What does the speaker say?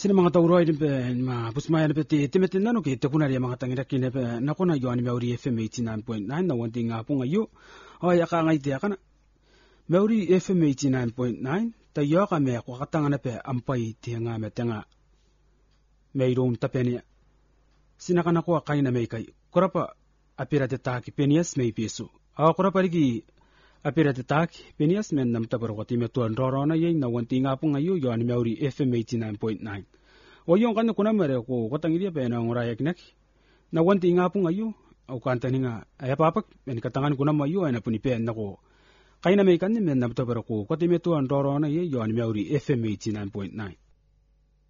Sina mga tauroi din pe ma pusmaya na pe timetin nano ki tekuna ria mga tangira kine pe nakona yo ani Mauri FM 89.9 na wanti nga po ngayo. Hoy aka ngai te kana. Mauri FM 89.9 ta yo ka me ko katanga na pe ampai te nga me tenga. Meiron tapenia. Sina kana ko kai na me kai. Korapa apira te ta ki penias me peso. A korapa rigi apira te ta ki penias men nam ta baro ti me tuan rorona ye na wanti nga po ngayo yo ani Mauri FM 89.9. O yung kana kuna mere ko katangiria pe na ngora yaknak. Na wanti nga po ngayo au kanta ni nga ay papak men katangan kuna mayo ay na puni pe na ko. Kay na may kanin men nam ta baro ko ti me tuan rorona ye yo ani Mauri FM 89.9.